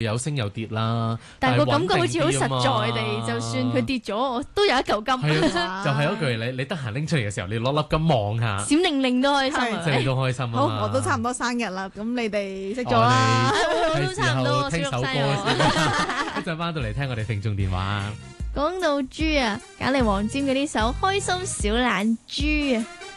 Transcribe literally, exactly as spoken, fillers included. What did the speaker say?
有升有跌啦。 但係個感覺好似好穩定啲啊嘛實在地，就算佢跌咗，我都有一嚿金。 係啊，就係嗰句你你得閒拎出嚟嘅時候，你攞粒金望下， 閃靈靈都開心啊！ 即係你都開心啊嘛。 好，我都差唔多生日啦，咁你哋識咗我啦。 哋都差唔多係時候聽首歌小六生先，一陣翻到嚟聽我哋聽眾電話。 講到豬啊，揀嚟黃霑嘅呢首《開心小懶豬》啊。